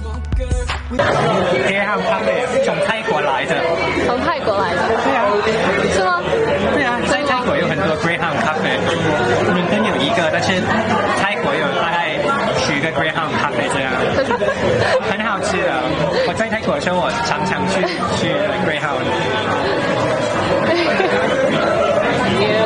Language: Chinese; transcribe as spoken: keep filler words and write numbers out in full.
Greyhound 咖啡从泰国来的。 从泰国来的。 对啊。 是吗？ 对啊，在泰国有很多 Greyhound 咖啡，伦敦有一个，但是泰国有大概十个 Greyhound 咖啡这样，很好吃的。我在泰国的时候，我常常去去 Greyhound。